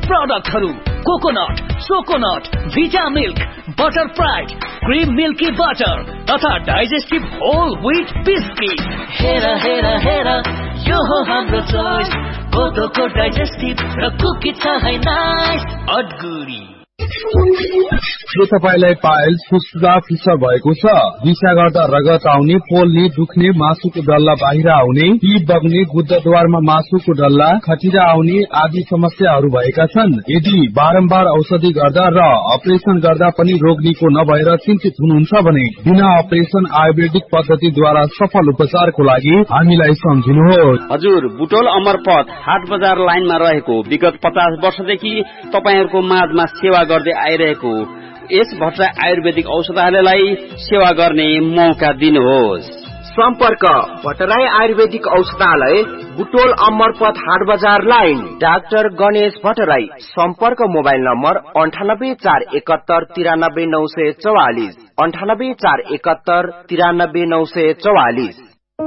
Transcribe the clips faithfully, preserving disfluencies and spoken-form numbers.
प्रोडक्टहरू कोकोनट, सोकोनट, भिटा milk, butter fry, cream milky butter तथा digestive whole wheat biscuit. हेर हेर हेर यो हो हाम्रो चोइस, कोदोको डाइजेस्टिभ र कुकी छ है नाइस अडगुडी। के तपाईलाई पाइल्स फुस्फुसा फिसर भएको छ? दिशा गर्दा रगत आउने, पोल्ने, दुख्ने, मासुको डल्ला बाहिर आउने, पी बग्ने, गुद्दद्वारमा मासुको डल्ला, खटिरा आउने आदि समस्याहरू भएका छन्? यदि बारम्बार औषधि गर्दा र अपरेसन गर्दा पनि रोग निको नभएर चिन्तित हुनुहुन्छ भने बिना अपरेसन आयुर्वेदिक पद्धतिद्वारा सफल उपचारको लागि हामीलाई सम्झिनुहोस्। हजुर, बुटोल अमरपथ हाट बजार लाइनमा रहेको विगत पचास वर्षदेखि तपाईहरूको माझमा सेवा गर्दै आइरहेको यस भट्टराई आयुर्वेदिक औषधालयलाई सेवा गर्ने मौका दिनुहोस्। सम्पर्क भट्टराई आयुर्वेदिक औषधालय, बुटोल अमरपथ हाट बजार लाइन, डाक्टर गणेश भट्टराई। सम्पर्क मोबाइल नम्बर अन्ठानब्बे चार एकात्तर तिरानब्बे नौ सय चौवालिस, अन्ठानब्बे चार एकात्तर तिरानब्बे नौ सय चौवालिस।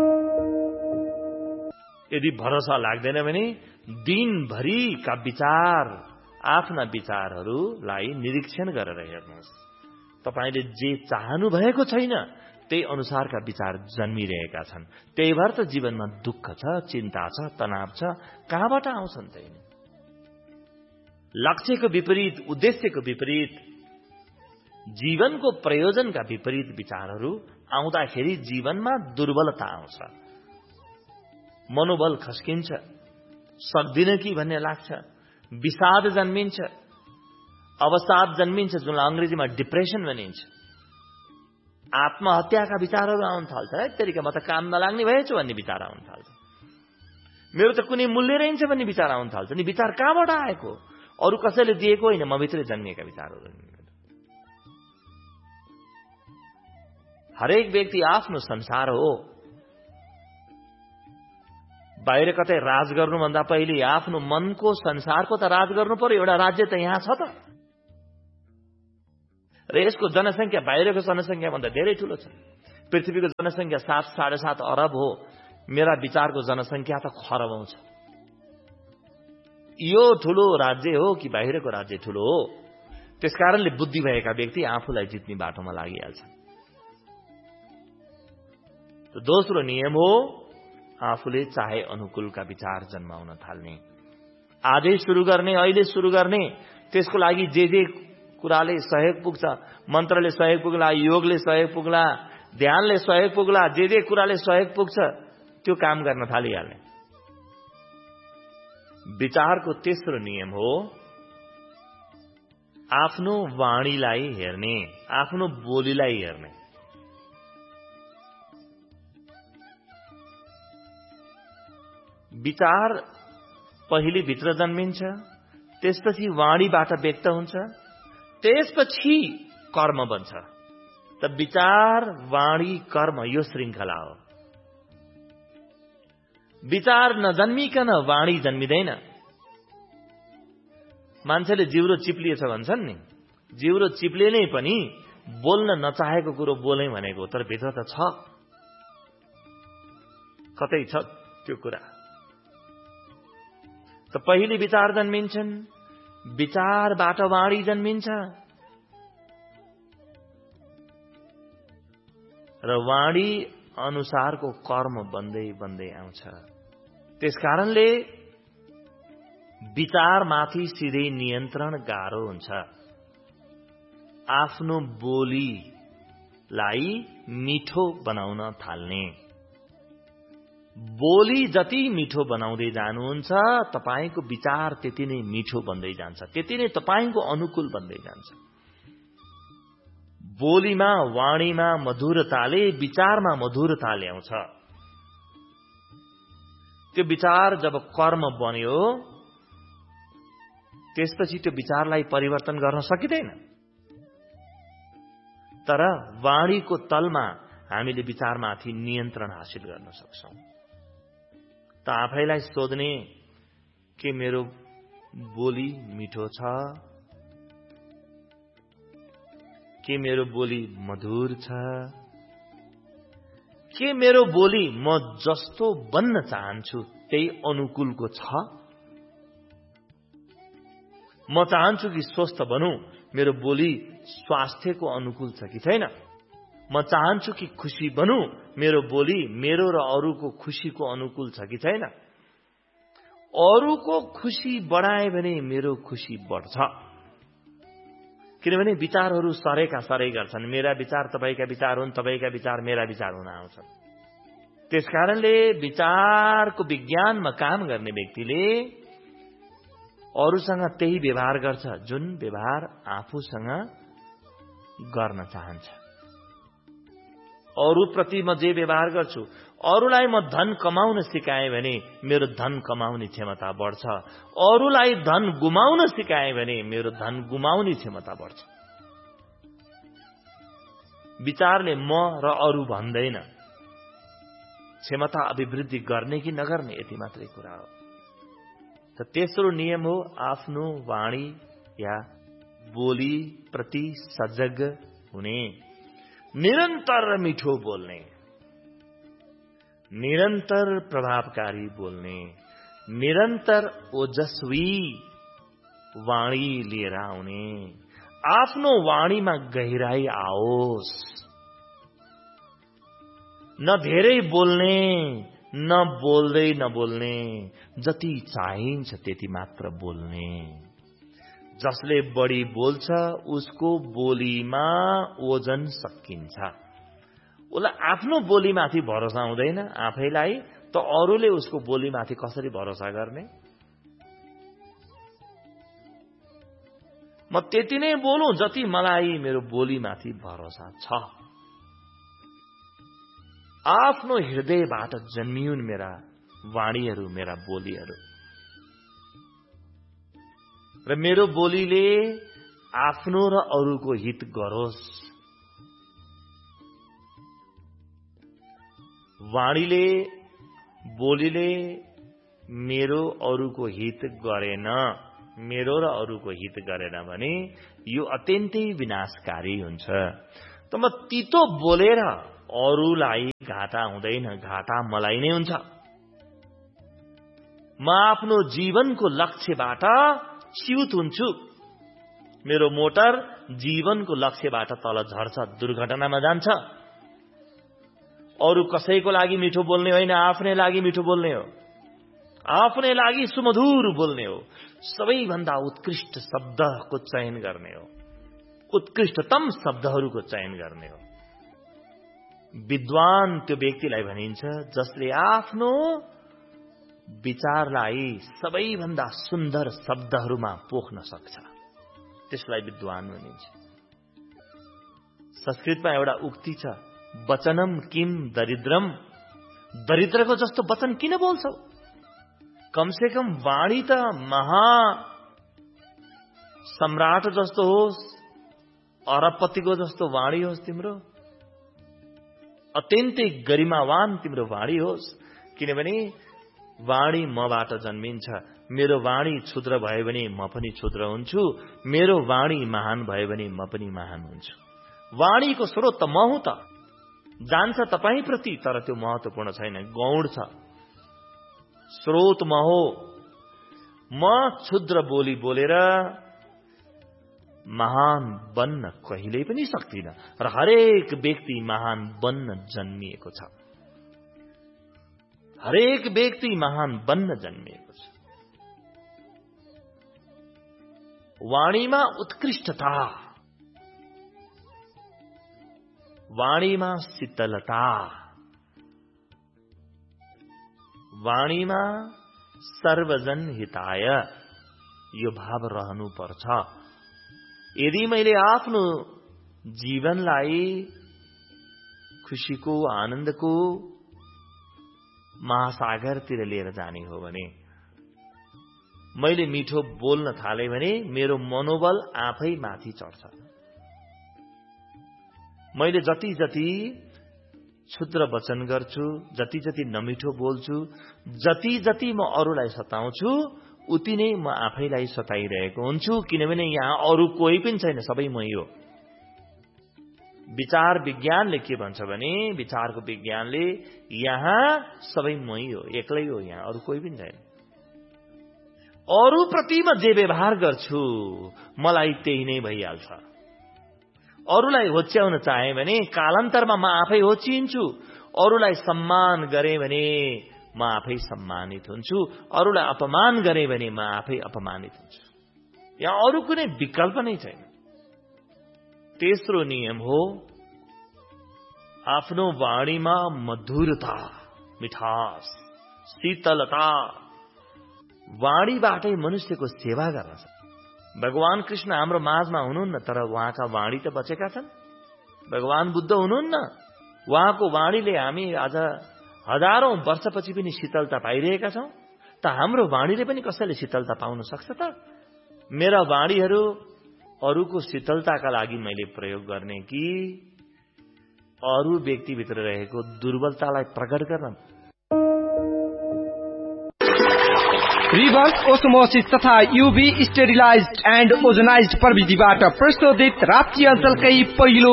यदि भरोसा लाग्दैन भने दिनभरिका विचार, आफ्ना विचारहरूलाई निरीक्षण गरेर हेर्नुहोस्। तपाईले जे चाहनु भएको छैन त्यही अनुसारका विचार जन्मिरहेका छन्। त्यही भएर त जीवनमा दुःख छ, चिन्ता छ, तनाव छ। कहाँबाट आउँछन् त्यही? लक्ष्यको विपरीत, उद्देश्यको विपरीत, जीवनको प्रयोजनका विपरीत विचारहरू आउँदाखेरि जीवनमा दुर्बलता आउँछ, मनोबल खस्किन्छ, सक्दिन कि भन्ने लाग्छ, विषाद जन्मिन्छ, अवसाद जन्मिन्छ, जुनलाई अंग्रेजीमा डिप्रेसन भनिन्छ। आत्महत्याका विचारहरू आउन थाल्छ। है तरिका म त काम नलाग्ने भएछु भन्ने विचार आउन थाल्छ। मेरो त कुनै मूल्य रहन्छ भन्ने विचार आउन थाल्छ। नि विचार कहाँबाट आएको? अरू कसैले दिएको होइन, म भित्रै जन्मिएका विचारहरू। हरेक व्यक्ति आफ्नो संसार हो। बाहिर कतै राज गर्नुभन्दा पहिले आफ्नो मनको संसारको त राज गर्नु पर्यो। एउटा राज्य त यहाँ छ त। र यसको जनसंख्या बाहिरको जनसंख्या भन्दा धेरै ठूलो छ। पृथ्वीको जनसंख्या सात साढे सात अरब हो। मेरा विचारको जनसंख्या त खरबौं छ। यो ठूलो राज्य हो कि बाहिरको राज्य ठूलो हो? त्यसकारणले बुद्धि भएका व्यक्ति आफूलाई जित्ने बाटोमा लागिहाल्छ। दोस्रो नियम हो आफूले चाहे अनुकूलका विचार जन्माउन थाल्ने। आजै सुरु गर्ने, अहिले सुरु गर्ने। त्यसको लागि जे जे कुराले सहयोग पुग्छ, मन्त्रले सहयोग पुग्ला, योगले सहयोग पुग्ला, ध्यानले सहयोग पुग्ला, जे जे कुराले सहयोग पुग्छ त्यो काम गर्न थालिहाल्ने। विचारको तेस्रो नियम हो आफ्नो वाणीलाई हेर्ने, आफ्नो बोलीलाई हेर्ने। विचार पहिले भित्र जन्मिन्छ, त्यसपछि वाणीबाट व्यक्त हुन्छ, त्यसपछि कर्म बन्छ। त विचार, वाणी, कर्म यो श्रृंखला हो। विचार नजन्मिकन वाणी जन्मिँदैन। मान्छेले जिउरो चिप्लिएछ भन्छन् नि। जिउरो चिप्लिने पनि बोल्न नचाहेको कुरो बोलै भनेको, तर भित्र त छ, कतै छ त्यो कुरा। त पहिले विचार जन्मिन्छन्, विचारबाट वाणी जन्मिन्छ र वाणी अनुसारको कर्म बन्दै बन्दै आउँछ। त्यसकारणले विचारमाथि सिधै नियन्त्रण गाह्रो हुन्छ। आफ्नो बोलीलाई मिठो बनाउन थाल्ने। बोली जति मिठो बनाउँदै जानुहुन्छ तपाईको विचार त्यति नै मिठो बन्दै जान्छ, त्यति नै तपाईको अनुकूल बन्दै जान्छ। बोलीमा, वाणीमा मधुरताले विचारमा मधुरता ल्याउँछ। त्यो विचार जब कर्म बन्यो त्यसपछि त्यो विचारलाई परिवर्तन गर्न सकिँदैन। तर वाणीको तलमा हामीले विचारमाथि नियन्त्रण हासिल गर्न सक्छौं। त आफैलाई सोध्ने के मेरो बोली मिठो छ, के मेरो बोली मधुर छ, के मेरो बोली म जस्तो बन्न चाहन्छु त्यही अनुकूलको छ। म चाहन्छु कि स्वस्थ बनूं, मेरो बोली स्वास्थ्यको अनुकूल छ कि छैन। म चाहन्छु कि खुशी बनूं, मेरो बोली मेरो र अरूको खुशीको अनुकूल छ कि छैन। अरूको खुशी बढाए भने मेरो खुशी बढ्छ, किनभने विचारहरू सरेका सरै गर्छन्। मेरा विचार तपाईका विचार हुन्, तपाईका विचार मेरा विचार हुन आउँछन्। त्यसकारणले विचारको विज्ञानमा काम गर्ने व्यक्तिले अरूसँग त्यही व्यवहार गर्छ जुन व्यवहार आफूसँग गर्न चाहन्छ। अरूप्रति म जे व्यवहार गर्छु, अरूलाई म धन कमाउन सिकाएँ भने मेरो धन कमाउने क्षमता बढ्छ, अरूलाई धन गुमाउन सिकाएँ भने मेरो धन गुमाउने क्षमता बढ्छ। विचारले म र अरू भन्दैन, क्षमता अभिवृद्धि गर्ने कि नगर्ने यति मात्रै कुरा हो। त तेस्रो नियम हो आफ्नो वाणी या बोली प्रति सजग हुने, निरन्तर मिठो बोल्ने, निरन्तर प्रभावकारी बोल्ने, निरन्तर ओजस्वी वाणी लिएर आउने। आफ्नो वाणीमा गहिराई आओस्, न धेरै बोल्ने न बोल्दै नबोल्ने, जति चाहिन्छ त्यति मात्र बोल्ने। जसले बढी बोल्छ उसको बोलीमा ओजन सकिन्छ। उसलाई आफ्नो बोलीमाथि भरोसा हुँदैन आफैलाई, त अरूले उसको बोलीमाथि कसरी भरोसा गर्ने। म त्यति नै बोलुँ जति मलाई मेरो बोलीमाथि भरोसा छ। आफ्नो हृदयबाट जन्मियुन् मेरा वाणीहरू, मेरा बोलीहरू, र मेरो बोलीले आफ्नो र अरूको हित गरोस्। वाणीले बोलीले मेरो अरूको हित गरेन, मेरो र अरूको हित गरेन भने यो अत्यन्तै विनाशकारी हुन्छ। त म तितो बोलेर अरूलाई घाटा हुँदैन, घाटा मलाई नै हुन्छ। म आफ्नो जीवनको लक्ष्यबाट च्युत हुन्छु। मेरो मोटर जीवनको लक्ष्यबाट तल झर्छ, दुर्घटनामा जान्छ। अरू कसैको लागि मिठो बोल्ने होइन, आफ्नै लागि मिठो बोल्ने हो, आफ्नै लागि सुमधुर बोल्ने हो, सबैभन्दा उत्कृष्ट शब्दको चयन गर्ने हो, उत्कृष्टतम शब्दहरूको चयन गर्ने हो। विद्वान त्यो व्यक्तिलाई भनिन्छ जसले आफ्नो विचारलाई सबैभन्दा सुन्दर शब्दहरूमा पोख्न सक्छ, त्यसलाई विद्वान भनिन्छ। संस्कृतमा एउटा उक्ति छ, वचनम किम दरिद्रम। दरिद्रको जस्तो वचन किन बोल्छौ? कमसे कम वाणी त महा सम्राट जस्तो होस्, अरबपतिको जस्तो वाणी होस् तिम्रो, अत्यन्तै गरिमावान तिम्रो वाणी होस्। किनभने वाणी मबाट जन्मिन्छ। मेरो वाणी क्षुद्र भयो भने म पनि क्षुद्र हुन्छु, मेरो वाणी महान भयो भने म पनि महान हुन्छु। वाणीको स्रोत त म हुँ त, जान्छ तपाईप्रति, तर त्यो महत्त्वपूर्ण छैन, गौण छ। स्रोत म हो। म क्षुद्र बोली बोलेर महान बन्न कहिल्यै पनि सक्दिन, र हरेक व्यक्ति महान बन्न जन्मिएको छ। हरेक व्यक्ति महान बन्न जन्मिएको छ। वाणीमा उत्कृष्टता, वाणीमा शीतलता, वाणीमा सर्वजन हिताय यो भाव रहनु पर्छ। यदि मैले आफ्नो जीवनलाई खुशीको, आनन्दको महासागरतिर लिएर जाने हो भने, मैले मिठो बोल्न थाले भने मेरो मनोबल आफै माथि चढ्छ। मैले जति जति क्षुद्र वचन गर्छु, जति जति नमिठो बोल्छु, जति जति म अरूलाई सताउँछु, उति नै म आफैलाई सताइरहेको हुन्छु। किनभने यहाँ अरू कोही पनि छैन, सबै मै हो। विचार विज्ञानले के भन्छ भने, विचारको विज्ञानले यहाँ सबै मै हो, एक्लै हो, यहाँ अरू कोही पनि छैन। अरूप्रति म जे व्यवहार गर्छु मलाई त्यही नै भइहाल्छ। अरूलाई होच्याउन चाहे भने कालान्तरमा म आफै होचिन्छु, अरूलाई सम्मान गरे भने म आफै सम्मानित हुन्छु, अरूलाई अपमान गरे भने म आफै अपमानित हुन्छु। यहाँ अरू कुनै विकल्प नै छैन। तेस्रो नियम हो आफ्नो वाणीमा मधुरता, मिठास, शीतलता। वाणीबाटै मनुष्यको सेवा गर्न सक्छ। भगवान कृष्ण हाम्रो माझमा हुनुहुन्न, तर उहाँका वाणी त बचेका छन्। भगवान बुद्ध हुनुहुन्न, उहाँको वाणीले हामी आज हजारौं वर्षपछि पनि शीतलता पाइरहेका छौं। त हाम्रो वाणीले पनि कसैले शीतलता पाउन सक्छ त? मेरा वाणीहरू अरूको शीतलताका लागि मैले प्रयोग गर्ने कि अरू व्यक्तिभित्र रहेको दुर्बलतालाई प्रकट गर्न? रिभर्स ओस्मोसिस तथा यूभी स्टेरिलाइज्ड एन्ड ओजोनाइज्ड प्रविधिबाट प्रशोधित राप्ती अञ्चलकै पहिलो